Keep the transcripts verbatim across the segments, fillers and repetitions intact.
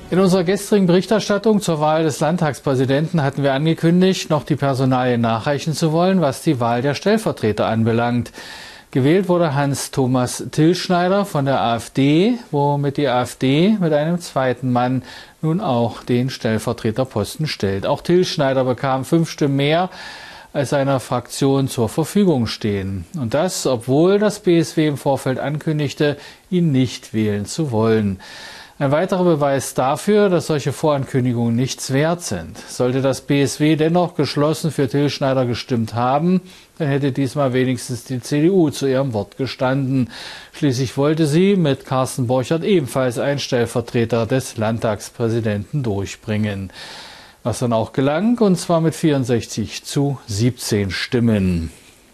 In unserer gestrigen Berichterstattung zur Wahl des Landtagspräsidenten hatten wir angekündigt, noch die Personalien nachreichen zu wollen, was die Wahl der Stellvertreter anbelangt. Gewählt wurde Hans-Thomas Tilschneider von der AfD, womit die AfD mit einem zweiten Mann nun auch den Stellvertreterposten stellt. Auch Tilschneider bekam fünf Stimmen mehr, als seiner Fraktion zur Verfügung stehen. Und das, obwohl das B S W im Vorfeld ankündigte, ihn nicht wählen zu wollen. Ein weiterer Beweis dafür, dass solche Vorankündigungen nichts wert sind. Sollte das B S W dennoch geschlossen für Tilschneider gestimmt haben, dann hätte diesmal wenigstens die C D U zu ihrem Wort gestanden. Schließlich wollte sie mit Carsten Borchert ebenfalls einen Stellvertreter des Landtagspräsidenten durchbringen. Was dann auch gelang, und zwar mit vierundsechzig zu siebzehn Stimmen.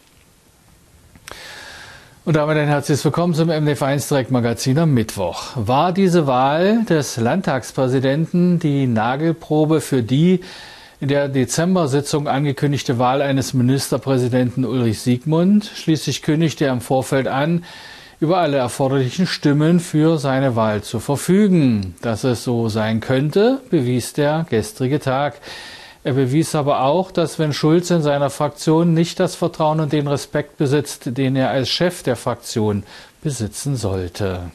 Und damit ein herzliches Willkommen zum M D F eins Direktmagazin am Mittwoch. War diese Wahl des Landtagspräsidenten die Nagelprobe für die in der Dezember-Sitzung angekündigte Wahl eines Ministerpräsidenten Ulrich Siegmund? Schließlich kündigte er im Vorfeld an, über alle erforderlichen Stimmen für seine Wahl zu verfügen. Dass es so sein könnte, bewies der gestrige Tag. Er bewies aber auch, dass wenn Schulz in seiner Fraktion nicht das Vertrauen und den Respekt besitzt, den er als Chef der Fraktion besitzen sollte.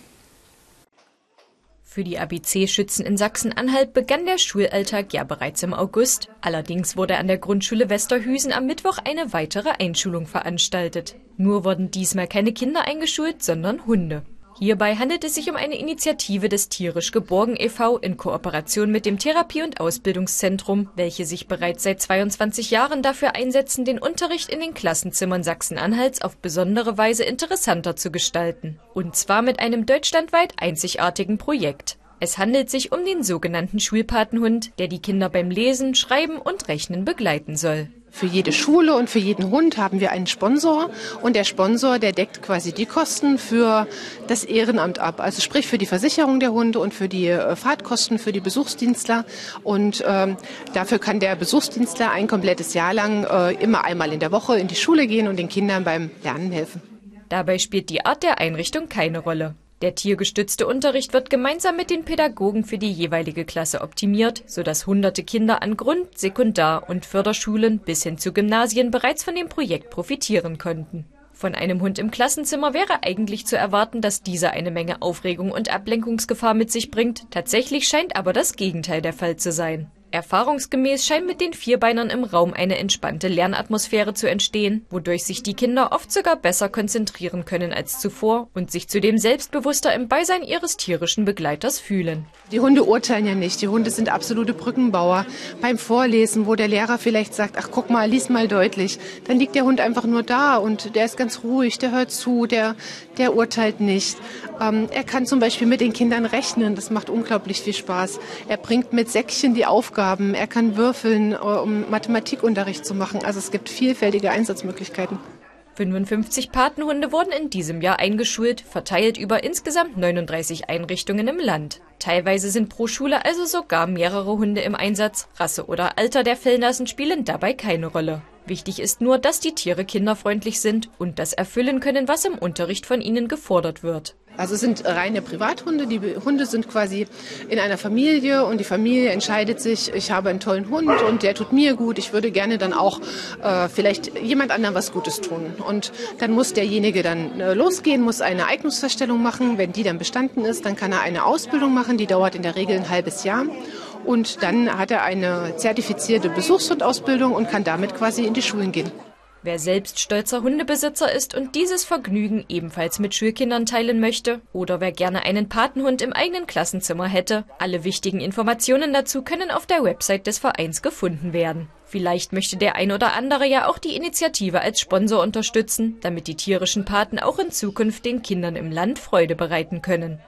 Für die A B C-Schützen in Sachsen-Anhalt begann der Schulalltag ja bereits im August. Allerdings wurde an der Grundschule Westerhüsen am Mittwoch eine weitere Einschulung veranstaltet. Nur wurden diesmal keine Kinder eingeschult, sondern Hunde. Hierbei handelt es sich um eine Initiative des Tierisch Geborgen e V in Kooperation mit dem Therapie- und Ausbildungszentrum, welche sich bereits seit zweiundzwanzig Jahren dafür einsetzen, den Unterricht in den Klassenzimmern Sachsen-Anhalts auf besondere Weise interessanter zu gestalten. Und zwar mit einem deutschlandweit einzigartigen Projekt. Es handelt sich um den sogenannten Schulpatenhund, der die Kinder beim Lesen, Schreiben und Rechnen begleiten soll. Für jede Schule und für jeden Hund haben wir einen Sponsor und der Sponsor, der deckt quasi die Kosten für das Ehrenamt ab. Also sprich für die Versicherung der Hunde und für die äh, Fahrtkosten für die Besuchsdienstler. Und ähm, dafür kann der Besuchsdienstler ein komplettes Jahr lang äh, immer einmal in der Woche in die Schule gehen und den Kindern beim Lernen helfen. Dabei spielt die Art der Einrichtung keine Rolle. Der tiergestützte Unterricht wird gemeinsam mit den Pädagogen für die jeweilige Klasse optimiert, sodass hunderte Kinder an Grund-, Sekundar- und Förderschulen bis hin zu Gymnasien bereits von dem Projekt profitieren konnten. Von einem Hund im Klassenzimmer wäre eigentlich zu erwarten, dass dieser eine Menge Aufregung und Ablenkungsgefahr mit sich bringt. Tatsächlich scheint aber das Gegenteil der Fall zu sein. Erfahrungsgemäß scheint mit den Vierbeinern im Raum eine entspannte Lernatmosphäre zu entstehen, wodurch sich die Kinder oft sogar besser konzentrieren können als zuvor und sich zudem selbstbewusster im Beisein ihres tierischen Begleiters fühlen. Die Hunde urteilen ja nicht. Die Hunde sind absolute Brückenbauer. Beim Vorlesen, wo der Lehrer vielleicht sagt, ach guck mal, lies mal deutlich, dann liegt der Hund einfach nur da und der ist ganz ruhig, der hört zu, der, der urteilt nicht. Ähm, er kann zum Beispiel mit den Kindern rechnen, das macht unglaublich viel Spaß. Er bringt mit Säckchen die Aufgaben. Er kann würfeln, um Mathematikunterricht zu machen. Also es gibt vielfältige Einsatzmöglichkeiten. fünfundfünfzig Patenhunde wurden in diesem Jahr eingeschult, verteilt über insgesamt neununddreißig Einrichtungen im Land. Teilweise sind pro Schule also sogar mehrere Hunde im Einsatz. Rasse oder Alter der Fellnasen spielen dabei keine Rolle. Wichtig ist nur, dass die Tiere kinderfreundlich sind und das erfüllen können, was im Unterricht von ihnen gefordert wird. Also es sind reine Privathunde. Die Hunde sind quasi in einer Familie und die Familie entscheidet sich, ich habe einen tollen Hund und der tut mir gut. Ich würde gerne dann auch äh, vielleicht jemand anderem was Gutes tun. Und dann muss derjenige dann äh, losgehen, muss eine Eignungsfeststellung machen. Wenn die dann bestanden ist, dann kann er eine Ausbildung machen. Die dauert in der Regel ein halbes Jahr. Und dann hat er eine zertifizierte Besuchshundausbildung und kann damit quasi in die Schulen gehen. Wer selbst stolzer Hundebesitzer ist und dieses Vergnügen ebenfalls mit Schulkindern teilen möchte oder wer gerne einen Patenhund im eigenen Klassenzimmer hätte, alle wichtigen Informationen dazu können auf der Website des Vereins gefunden werden. Vielleicht möchte der ein oder andere ja auch die Initiative als Sponsor unterstützen, damit die tierischen Paten auch in Zukunft den Kindern im Land Freude bereiten können.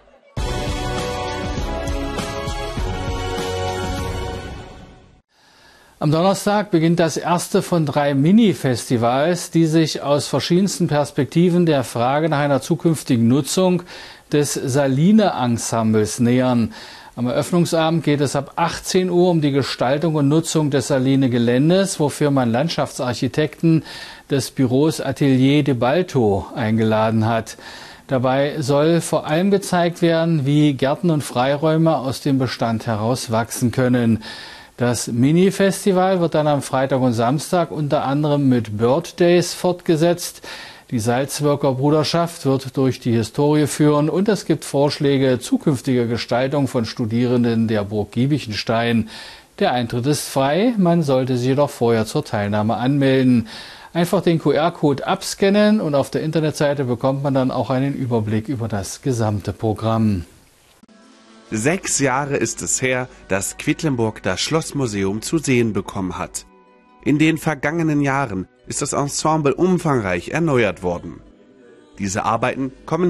Am Donnerstag beginnt das erste von drei Mini-Festivals, die sich aus verschiedensten Perspektiven der Frage nach einer zukünftigen Nutzung des Saline-Ensembles nähern. Am Eröffnungsabend geht es ab achtzehn Uhr um die Gestaltung und Nutzung des Saline-Geländes, wofür man Landschaftsarchitekten des Büros Atelier de Balto eingeladen hat. Dabei soll vor allem gezeigt werden, wie Gärten und Freiräume aus dem Bestand heraus wachsen können. Das Mini-Festival wird dann am Freitag und Samstag unter anderem mit Bird-Days fortgesetzt. Die Salzwirker Bruderschaft wird durch die Historie führen und es gibt Vorschläge zukünftiger Gestaltung von Studierenden der Burg Giebichenstein. Der Eintritt ist frei, man sollte sich jedoch vorher zur Teilnahme anmelden. Einfach den Q R-Code abscannen und auf der Internetseite bekommt man dann auch einen Überblick über das gesamte Programm. Sechs Jahre ist es her, dass Quedlinburg das Schlossmuseum zu sehen bekommen hat. In den vergangenen Jahren ist das Ensemble umfangreich erneuert worden. Diese Arbeiten kommen